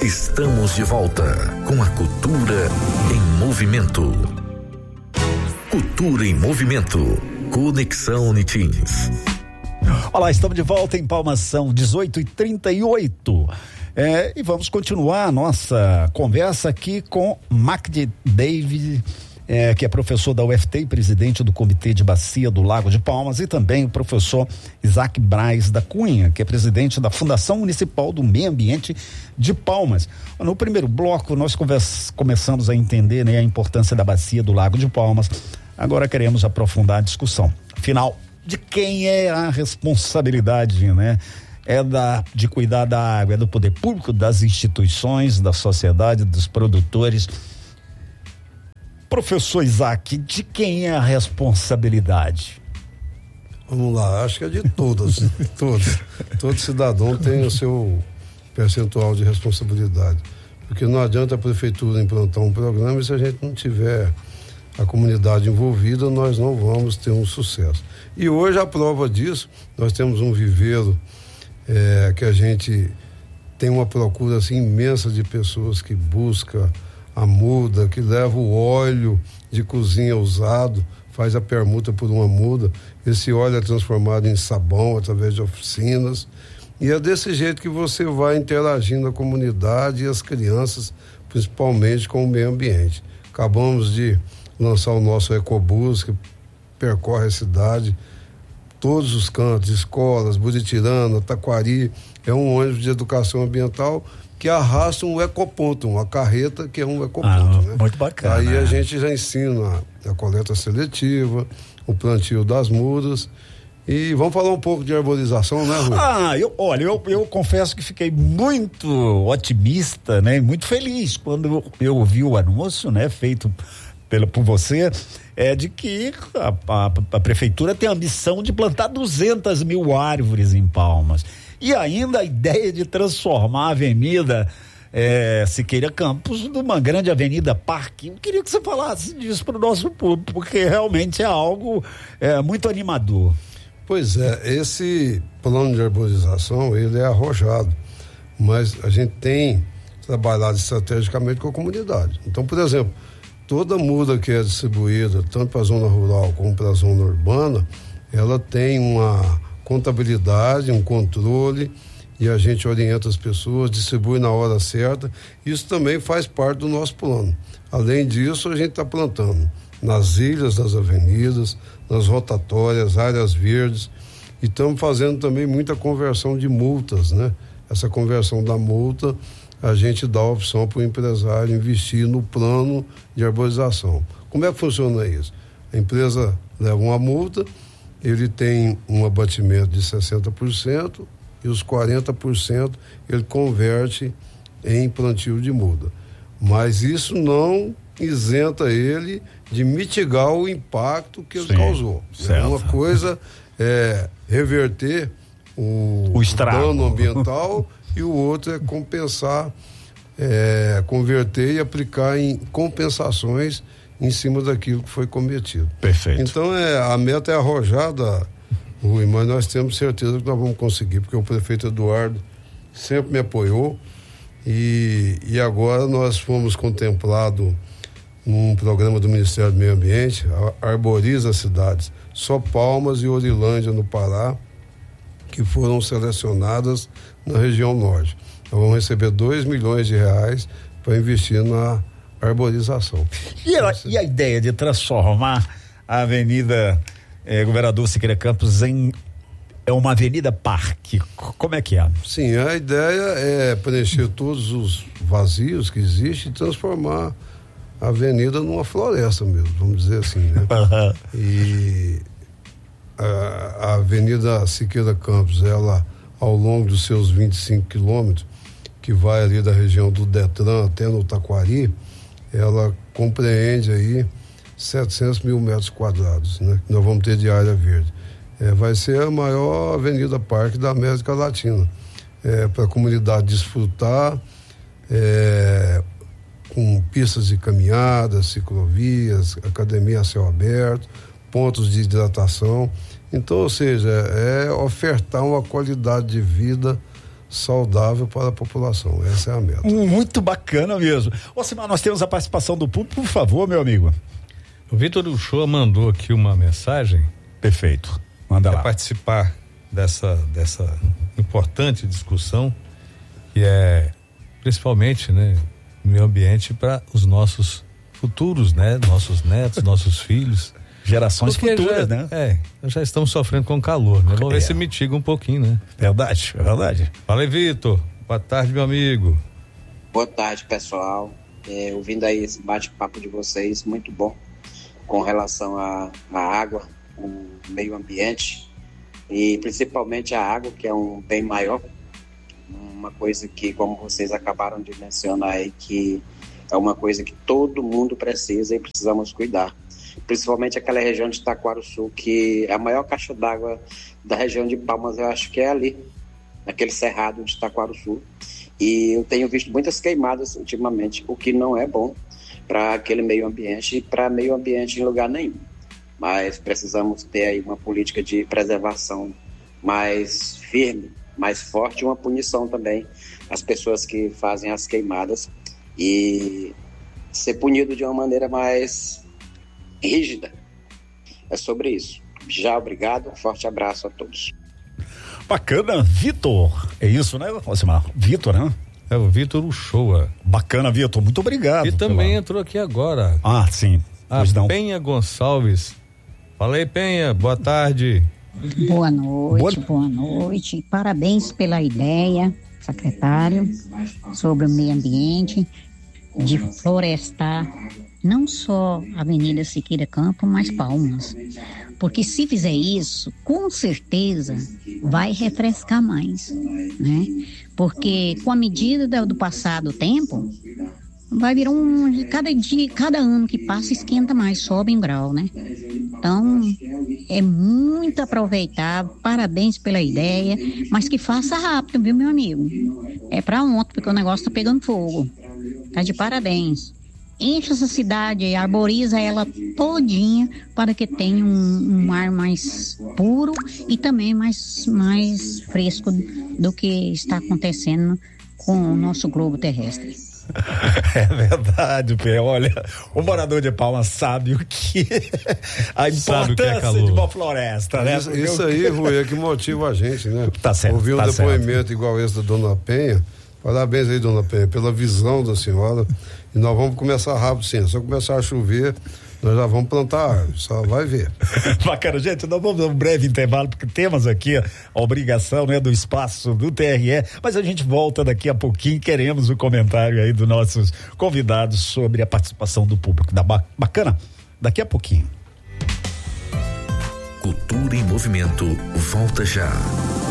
Estamos de volta com a Cultura em Movimento. Cultura em Movimento. Conexão Unitins. Olá, estamos de volta em Palmas, são 18h38. E vamos continuar a nossa conversa aqui com Magdi David, que é professor da UFT e presidente do Comitê de Bacia do Lago de Palmas, e também o professor Isaac Braz da Cunha, que é presidente da Fundação Municipal do Meio Ambiente de Palmas. No primeiro bloco, nós começamos a entender, né, a importância da bacia do Lago de Palmas. Agora queremos aprofundar a discussão. Afinal, de quem é a responsabilidade, né? De cuidar da água, é do poder público, das instituições, da sociedade, dos produtores. Professor Isaac, de quem é a responsabilidade? Vamos lá, acho que é de todas. Todo cidadão tem o seu percentual de responsabilidade, porque não adianta a prefeitura implantar um programa e se a gente não tiver a comunidade envolvida, nós não vamos ter um sucesso. E hoje a prova disso, nós temos um viveiro que a gente tem uma procura assim imensa de pessoas que busca a muda, que leva o óleo de cozinha usado, faz a permuta por uma muda. Esse óleo é transformado em sabão através de oficinas, e é desse jeito que você vai interagindo a comunidade e as crianças, principalmente com o meio ambiente. Acabamos de lançar o nosso Ecobus, que percorre a cidade, todos os cantos, escolas, Buritirana, Taquari. É um ônibus de educação ambiental que arrasta um ecoponto, uma carreta que é um ecoponto, né? Muito bacana. Aí a gente já ensina a coleta seletiva, o plantio das mudas. E vamos falar um pouco de arborização, né, Rui? Eu confesso que fiquei muito otimista, né? Muito feliz quando eu ouvi o anúncio, né? Feito por você, de que a prefeitura tem a missão de plantar 200 mil árvores em Palmas. E ainda a ideia de transformar a avenida Siqueira Campos numa grande avenida parque. Eu queria que você falasse disso para o nosso público, porque realmente é algo muito animador. Pois é, esse plano de arborização, ele é arrojado, mas a gente tem trabalhado estrategicamente com a comunidade. Então, por exemplo, toda muda que é distribuída, tanto para a zona rural como para a zona urbana, ela tem uma contabilidade, um controle, e a gente orienta as pessoas, distribui na hora certa. Isso também faz parte do nosso plano. Além disso, a gente está plantando nas ilhas das avenidas, nas rotatórias, áreas verdes, e estamos fazendo também muita conversão de multas, né? Essa conversão da multa, a gente dá a opção para o empresário investir no plano de arborização. Como é que funciona isso? A empresa leva uma multa, ele tem um abatimento de 60% e os 40% ele converte em plantio de muda. Mas isso não isenta ele de mitigar o impacto que ele causou. Certo. Uma coisa é reverter o dano ambiental e o outro é compensar, converter e aplicar em compensações em cima daquilo que foi cometido. Perfeito. Então a meta é arrojada, Rui, mas nós temos certeza que nós vamos conseguir, porque o prefeito Eduardo sempre me apoiou e agora nós fomos contemplados num programa do Ministério do Meio Ambiente, Arboriza as Cidades, só Palmas e Orilândia no Pará, que foram selecionadas na região norte. Nós vamos receber R$2 milhões para investir na arborização. E a ideia de transformar a Avenida Governador Siqueira Campos em uma avenida parque, como é que é? Sim, a ideia é preencher todos os vazios que existem e transformar a avenida numa floresta mesmo, vamos dizer assim, né? E a Avenida Siqueira Campos, ela, ao longo dos seus 25 quilômetros, que vai ali da região do Detran até no Taquari, ela compreende aí 700 mil metros quadrados, né? Que nós vamos ter de área verde. Vai ser a maior avenida parque da América Latina, para a comunidade desfrutar, com pistas de caminhada, ciclovias, academia a céu aberto, pontos de hidratação. Então, ou seja, ofertar uma qualidade de vida saudável para a população. Essa é a meta. Muito bacana mesmo. Simar, nós temos a participação do público, por favor, meu amigo. O Vitor Uchoa mandou aqui uma mensagem. Perfeito. Manda lá. Participar dessa importante discussão, que é principalmente, né, meio ambiente para os nossos futuros, né, nossos netos, nossos filhos. Gerações futuras, né? Já estamos sofrendo com calor, né? Vamos ver se mitiga um pouquinho, né? Verdade. Fala aí, Vitor. Boa tarde, meu amigo. Boa tarde, pessoal. Ouvindo aí esse bate-papo de vocês, muito bom, com relação à água, o meio ambiente e principalmente a água, que é um bem maior, uma coisa que, como vocês acabaram de mencionar aí, que é uma coisa que todo mundo precisa e precisamos cuidar. Principalmente aquela região de Taquarussu, que é a maior caixa d'água da região de Palmas, eu acho que é ali, naquele cerrado de Taquarussu. E eu tenho visto muitas queimadas ultimamente, o que não é bom para aquele meio ambiente e para meio ambiente em lugar nenhum. Mas precisamos ter aí uma política de preservação mais firme, mais forte, e uma punição também às pessoas que fazem as queimadas e ser punido de uma maneira mais rígida. É sobre isso. Já obrigado, um forte abraço a todos. Bacana, Vitor. É isso, né, Simar? Vitor, né? É o Vitor Uchoa. Bacana, Vitor. Muito obrigado. E também entrou aqui agora. Ah, sim. Penha Gonçalves. Fala aí, Penha. Boa tarde. Boa noite. Parabéns pela ideia, secretário, sobre o meio ambiente, de florestar não só a Avenida Siqueira Campos, mas Palmas. Porque se fizer isso, com certeza vai refrescar mais, né? Porque com a medida do passar do tempo, vai virar cada ano que passa esquenta mais, sobe em grau, né? Então, é muito aproveitar, parabéns pela ideia, mas que faça rápido, viu, meu amigo? É pra ontem, porque o negócio tá pegando fogo. Tá de parabéns. Enche essa cidade, arboriza ela todinha para que tenha um ar mais puro e também mais fresco do que está acontecendo com o nosso globo terrestre. É verdade, Pê. Olha, o morador de Palmas sabe o que a importância de uma floresta, né? Isso aí, Rui, é que motiva a gente, né? Tá certo. Ouvir um depoimento igual esse da dona Penha. Parabéns aí, dona Penha, pela visão da senhora. E nós vamos começar rápido, sim. Só começar a chover, nós já vamos plantar árvores, só vai ver. Bacana, gente, nós vamos dar um breve intervalo, porque temos aqui a obrigação, né, do espaço do TRE, mas a gente volta daqui a pouquinho, queremos o comentário aí dos nossos convidados sobre a participação do público. Bacana? Daqui a pouquinho. Cultura em Movimento volta já.